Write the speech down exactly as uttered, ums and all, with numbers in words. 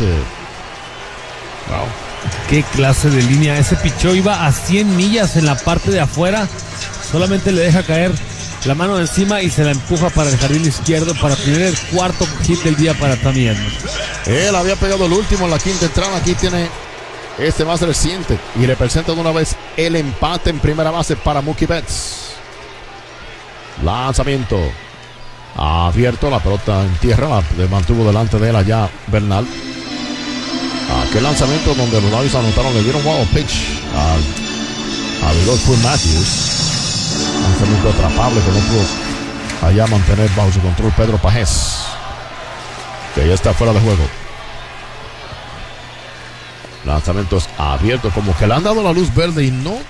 noche. Wow. Qué clase de línea. Ese pichó iba a cien millas en la parte de afuera. Solamente le deja caer la mano de encima y se la empuja para el jardín izquierdo para tener el cuarto hit del día para Tommy Edman. Él había pegado el último en la quinta entrada. Aquí tiene este más reciente y representa de una vez el empate en primera base para Mookie Betts. Lanzamiento abierto, la pelota en tierra, la mantuvo delante de él allá Bernal. Aquel lanzamiento donde los Dodgers anotaron, le dieron wild pitch al abridor Quinn Matthews. Lanzamiento atrapable que no pudo allá mantener bajo su control Pedro Pagés, que ya está fuera de juego. Lanzamientos abiertos, como que le han dado la luz verde y no